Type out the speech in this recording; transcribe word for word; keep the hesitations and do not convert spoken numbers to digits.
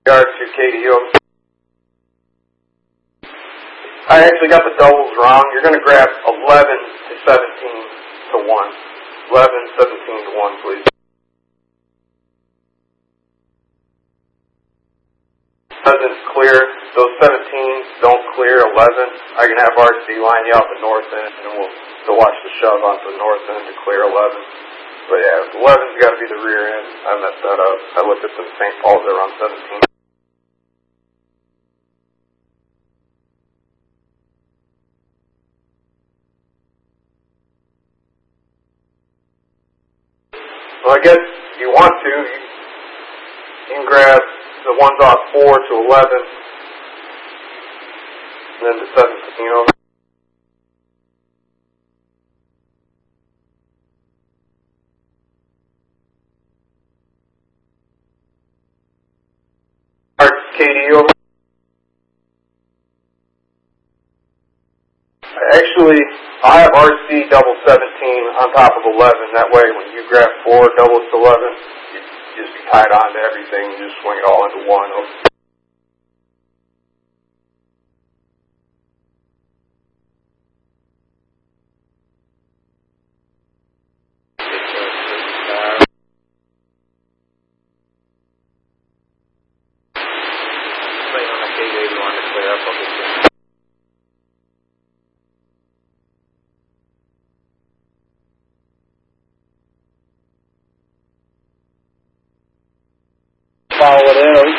Yard to K D O. I actually got the doubles wrong. You're going to grab eleven to seventeen to one. eleven, seventeen to one, please. Doesn't clear. Those seventeens don't clear eleven. I can have R C line you out the north end, and we'll still watch the shove onto the north end to clear eleven. But yeah, eleven's got to be the rear end. I messed that up. I looked at the Saint Paul's there on seventeen. Well, I guess if you want to, you can grab the ones off four to eleven, and then the seventeen over. K D over. Actually, I have R C double seventeen on top of eleven. That way, when you grab four doubles to eleven, you just be tied on to everything. You just swing it all into one. Follow it in.